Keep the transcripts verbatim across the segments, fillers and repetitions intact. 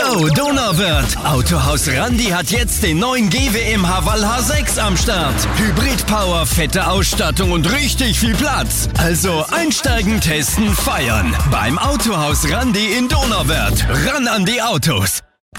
Go Donauwörth! Autohaus Randi hat jetzt den neuen G W M Haval H sechs am Start. Hybrid-Power, fette Ausstattung und richtig viel Platz. Also einsteigen, testen, feiern. Beim Autohaus Randi in Donauwörth. Ran an die Autos!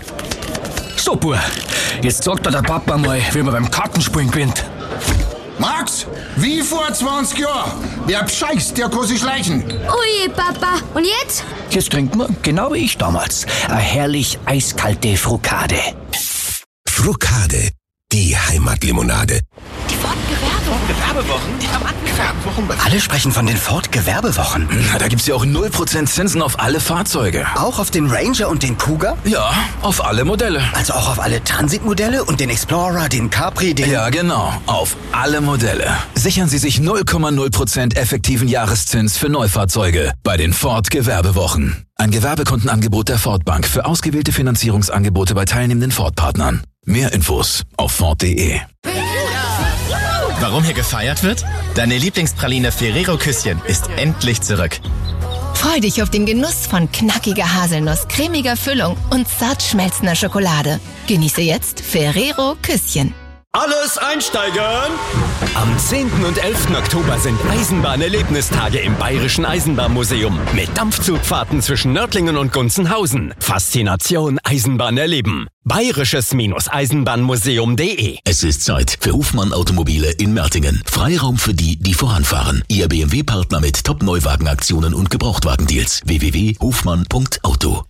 So, Bub, jetzt sagt mir der Papa mal, wie man beim Kartenspielen gewinnt. Max, wie vor zwanzig Jahren. Wer bescheißt, der kann sich schleichen. Ui, Papa. Und jetzt? Jetzt trinkt man, genau wie ich damals, eine herrlich eiskalte Frukade. Frukade, die Heimatlimonade. Die Ford-Gewerbewochen, die Rabattgewerbewochen. Alle sprechen von den Ford-Gewerbewochen. Na, da gibt's ja auch null Prozent Zinsen auf alle Fahrzeuge. Auch auf den Ranger und den Cougar? Ja, auf alle Modelle. Also auch auf alle Transitmodelle und den Explorer, den Capri, den... Ja, genau, auf alle Modelle. Sichern Sie sich null Komma null Prozent effektiven Jahreszins für Neufahrzeuge bei den Ford-Gewerbewochen. Ein Gewerbekundenangebot der Ford Bank für ausgewählte Finanzierungsangebote bei teilnehmenden Ford-Partnern. Mehr Infos auf Ford punkt de. Warum hier gefeiert wird? Deine Lieblingspraline Ferrero Küsschen ist endlich zurück. Freu dich auf den Genuss von knackiger Haselnuss, cremiger Füllung und zart schmelzender Schokolade. Genieße jetzt Ferrero Küsschen. Alles einsteigen! Am zehnten und elften Oktober sind Eisenbahnerlebnistage im Bayerischen Eisenbahnmuseum mit Dampfzugfahrten zwischen Nördlingen und Gunzenhausen. Faszination Eisenbahn erleben. Bayerisches-Eisenbahnmuseum punkt de. Es ist Zeit für Hofmann Automobile in Mertingen. Freiraum für die, die voranfahren. Ihr B M W-Partner mit Top-Neuwagenaktionen und Gebrauchtwagendeals. w w w punkt hofmann punkt auto.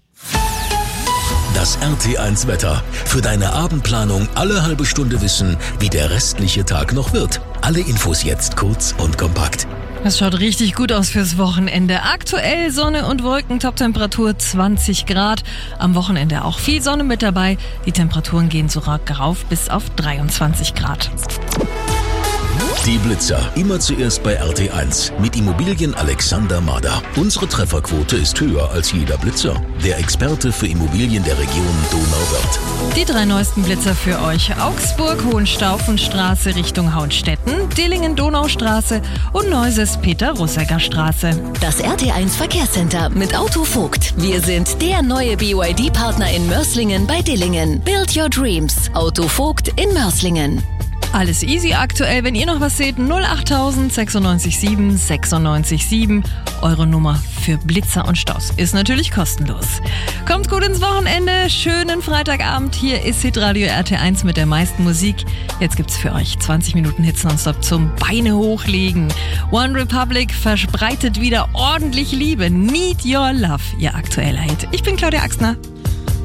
Das R T eins Wetter. Für deine Abendplanung alle halbe Stunde wissen, wie der restliche Tag noch wird. Alle Infos jetzt kurz und kompakt. Das schaut richtig gut aus fürs Wochenende. Aktuell Sonne und Wolken, Toptemperatur zwanzig Grad. Am Wochenende auch viel Sonne mit dabei. Die Temperaturen gehen sogar rauf bis auf dreiundzwanzig Grad. Die Blitzer. Immer zuerst bei R T eins. Mit Immobilien Alexander Mader. Unsere Trefferquote ist höher als jeder Blitzer. Der Experte für Immobilien der Region Donauwörth. Die drei neuesten Blitzer für euch. Augsburg, Hohenstaufenstraße Richtung Hauenstetten, Dillingen-Donaustraße und Neuses Peter-Russecker Straße. Das R T eins Verkehrscenter mit Autovogt. Wir sind der neue B Y D-Partner in Mörs-Lingen bei Dillingen. Build your dreams. Autovogt in Mörs-Lingen. Alles easy aktuell. Wenn ihr noch was seht, null acht null null neun sechs sieben sechs neun sieben. Eure Nummer für Blitzer und Staus ist natürlich kostenlos. Kommt gut ins Wochenende. Schönen Freitagabend. Hier ist Hitradio R T eins mit der meisten Musik. Jetzt gibt's für euch zwanzig Minuten Hits nonstop zum Beine hochlegen. One Republic verbreitet wieder ordentlich Liebe. Need Your Love, ihr aktueller Hit. Ich bin Claudia Axner.